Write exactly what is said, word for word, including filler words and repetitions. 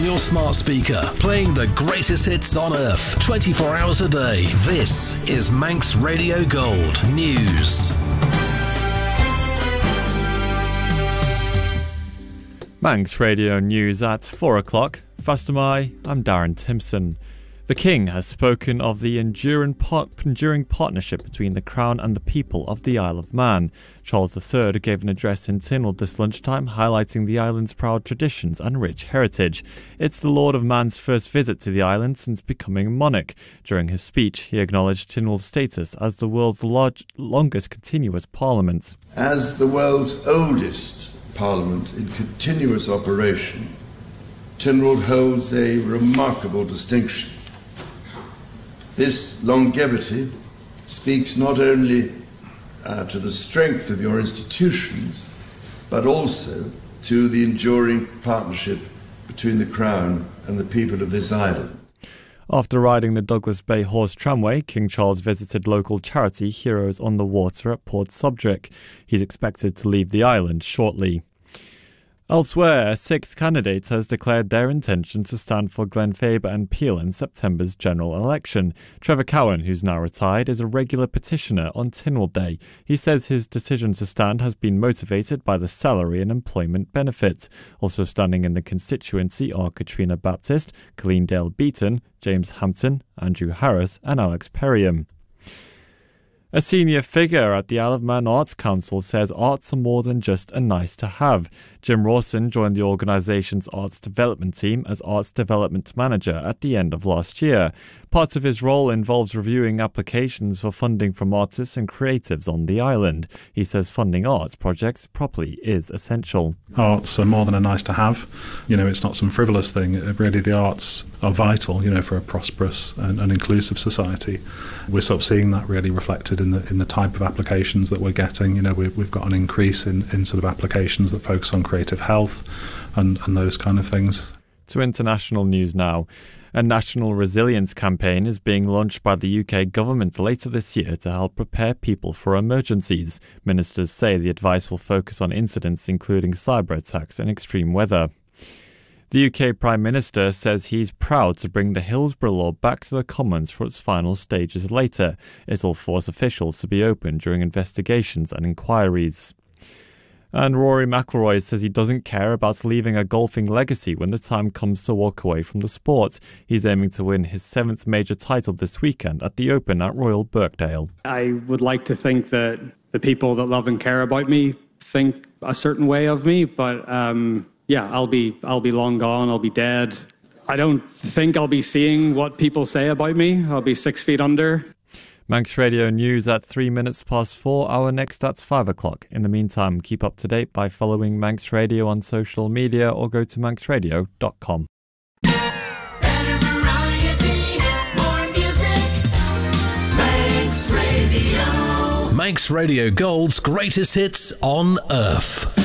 on your smart speaker, playing the greatest hits on earth, twenty-four hours a day. This is Manx Radio Gold News. Manx Radio News at four o'clock. First am I, I'm Darren Timpson. The King has spoken of the enduring, part, enduring partnership between the Crown and the people of the Isle of Man. Charles the Third gave an address in Tynwald this lunchtime, highlighting the island's proud traditions and rich heritage. It's the Lord of Man's first visit to the island since becoming monarch. During his speech, he acknowledged Tynwald's status as the world's large, longest continuous parliament. As the world's oldest parliament in continuous operation, Tynwald holds a remarkable distinction. This longevity speaks not only uh, to the strength of your institutions, but also to the enduring partnership between the Crown and the people of this island. After riding the Douglas Bay Horse Tramway, King Charles visited local charity Heroes on the Water at Port Subject. He's expected to leave the island shortly. Elsewhere, a sixth candidate has declared their intention to stand for Glen Faber and Peel in September's general election. Trevor Cowan, who's now retired, is a regular petitioner on Tynwald Day. He says his decision to stand has been motivated by the salary and employment benefits. Also standing in the constituency are Katrina Baptist, Colleen Dale Beaton, James Hampton, Andrew Harris and Alex Perriam. A senior figure at the Isle of Man Arts Council says arts are more than just a nice to have. Jim Rawson joined the organisation's arts development team as arts development manager at the end of last year. Part of his role involves reviewing applications for funding from artists and creatives on the island. He says funding arts projects properly is essential. Arts are more than a nice to have. You know, it's not some frivolous thing. Really, the arts are vital, you know, for a prosperous and, and inclusive society. We're sort of seeing that really reflected in the in the type of applications that we're getting. You know, we've, we've got an increase in, in sort of applications that focus on creative health and, and those kind of things. To international news now. A national resilience campaign is being launched by the U K government later this year to help prepare people for emergencies. Ministers say the advice will focus on incidents including cyber attacks and extreme weather. The U K Prime Minister says he's proud to bring the Hillsborough Law back to the Commons for its final stages later. It'll force officials to be open during investigations and inquiries. And Rory McIlroy says he doesn't care about leaving a golfing legacy when the time comes to walk away from the sport. He's aiming to win his seventh major title this weekend at the Open at Royal Birkdale. I would like to think that the people that love and care about me think a certain way of me, but um, yeah, I'll be I'll be long gone, I'll be dead. I don't think I'll be seeing what people say about me. I'll be six feet under. Manx Radio News at three minutes past four. Our next at five o'clock. In the meantime, keep up to date by following Manx Radio on social media or go to manx radio dot com. Better variety, more music. Manx Radio. Manx Radio Gold's greatest hits on earth.